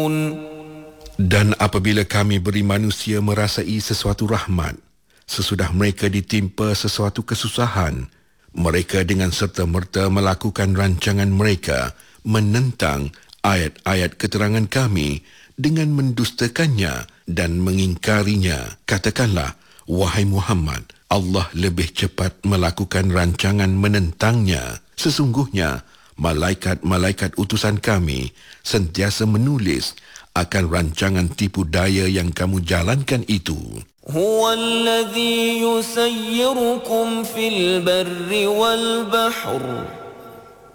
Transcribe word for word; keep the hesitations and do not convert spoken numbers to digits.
Dan apabila kami beri manusia merasai sesuatu rahmat, sesudah mereka ditimpa sesuatu kesusahan, mereka dengan serta-merta melakukan rancangan mereka menentang ayat-ayat keterangan kami dengan mendustakannya dan mengingkarinya. Katakanlah, wahai Muhammad, Allah lebih cepat melakukan rancangan menentangnya. Sesungguhnya, malaikat-malaikat utusan kami sentiasa menulis akan rancangan tipu daya yang kamu jalankan itu. Huwa alladhi yusayyirukum fil barri wal bahr